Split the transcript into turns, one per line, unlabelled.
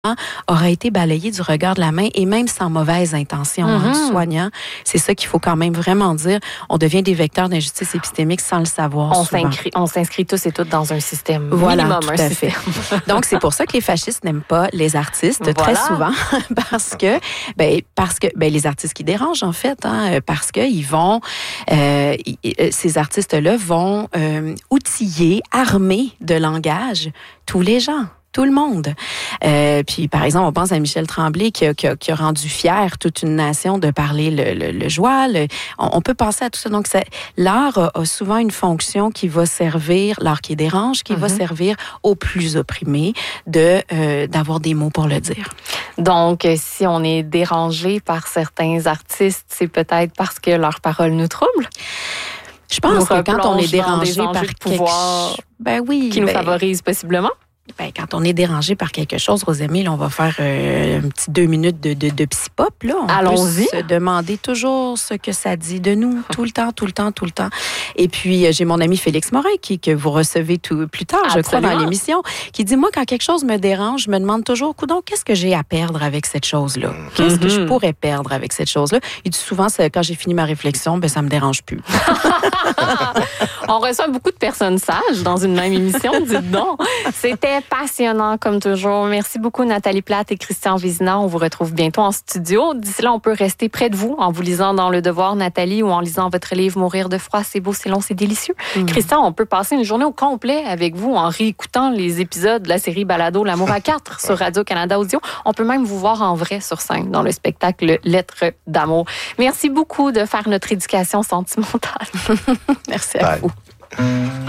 aura été balayé du regard de la main et même sans mauvaise intention du soignant. C'est ça qu'il faut quand même vraiment dire. On devient des vecteurs d'injustice épistémique sans le savoir.
On s'inscrit tous et toutes dans un système.
Voilà,
minimum,
tout à fait. Donc, c'est pour ça que les fascistes n'aiment pas les artistes très souvent parce que les artistes qui dérangent, en fait, parce qu'ils vont, ces artistes-là vont outiller, armer de langage tous les gens. Tout le monde. Puis, par exemple, on pense à Michel Tremblay qui a rendu fier toute une nation de parler le joie. On peut penser à tout ça. Donc, l'art a souvent une fonction qui va servir, l'art qui dérange, qui va servir aux plus opprimés d'avoir des mots pour le dire.
Donc, si on est dérangé par certains artistes, c'est peut-être parce que leurs paroles nous troublent?
Je pense que quand on est dérangé par
pouvoir qui nous favorise possiblement.
Quand on est dérangé par quelque chose, Rosemée, là, on va faire un petit 2 minutes de psy-pop.
Allons-y.
Peut se demander toujours ce que ça dit de nous, tout le temps. Et puis, j'ai mon ami Félix Morin, que vous recevez plus tard, je crois, dans l'émission, qui dit, moi, quand quelque chose me dérange, je me demande toujours, coudonc, qu'est-ce que j'ai à perdre avec cette chose-là? Qu'est-ce que je pourrais perdre avec cette chose-là? Il dit souvent, quand j'ai fini ma réflexion, ça me dérange plus.
On reçoit beaucoup de personnes sages dans une même émission, dites donc. C'était passionnant comme toujours. Merci beaucoup Nathalie Plate et Christian Vézina. On vous retrouve bientôt en studio. D'ici là, on peut rester près de vous en vous lisant dans Le Devoir, Nathalie, ou en lisant votre livre Mourir de froid, c'est beau, c'est long, c'est délicieux. Christian, on peut passer une journée au complet avec vous en réécoutant les épisodes de la série Balado L'amour à 4 sur Radio-Canada Audio. On peut même vous voir en vrai sur scène dans le spectacle Lettres d'amour. Merci beaucoup de faire notre éducation sentimentale.
Merci à vous.